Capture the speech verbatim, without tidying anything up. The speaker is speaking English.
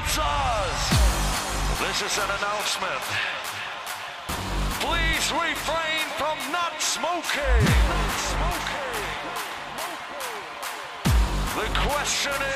sponsors. This is an announcement. Please refrain from not smoking. Not smoking. The question